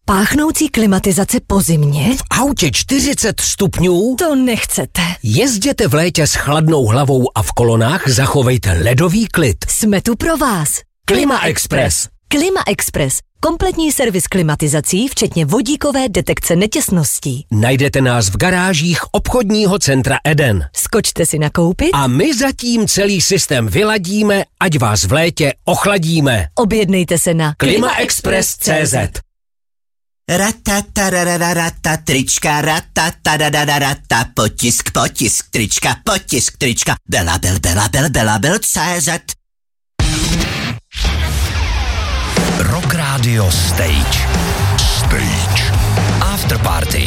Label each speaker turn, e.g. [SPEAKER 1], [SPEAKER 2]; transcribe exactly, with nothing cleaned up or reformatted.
[SPEAKER 1] Páchnoucí klimatizace po zimě?
[SPEAKER 2] V autě čtyřicet stupňů?
[SPEAKER 1] To nechcete.
[SPEAKER 2] Jezděte v létě s chladnou hlavou a v kolonách zachovejte ledový klid.
[SPEAKER 1] Jsme tu pro vás.
[SPEAKER 2] Klima Express.
[SPEAKER 1] Klima Express. Kompletní servis klimatizací, včetně vodíkové detekce netěsností.
[SPEAKER 2] Najdete nás v garážích obchodního centra Eden.
[SPEAKER 1] Skočte si nakoupit
[SPEAKER 2] a my zatím celý systém vyladíme, ať vás v létě ochladíme.
[SPEAKER 1] Objednejte se na
[SPEAKER 2] klima express tečka cé zet.
[SPEAKER 3] Ratatarararata, trička, ratatarararata, potisk, potisk, trička, potisk, trička, Bela, bel, bela, bel, bela, bel, C Z.
[SPEAKER 4] Rock Radio Stage. Stage. After Party.